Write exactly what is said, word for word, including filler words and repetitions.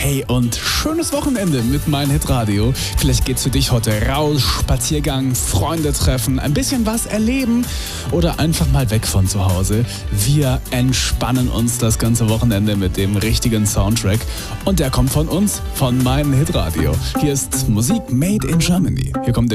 Hey, und schönes Wochenende mit Mein Hitradio. Vielleicht geht's für dich heute raus, Spaziergang, Freunde treffen, ein bisschen was erleben oder einfach mal weg von zu Hause. Wir entspannen uns das ganze Wochenende mit dem richtigen Soundtrack und der kommt von uns, von Mein Hitradio. Hier ist Musik made in Germany. Hier kommt der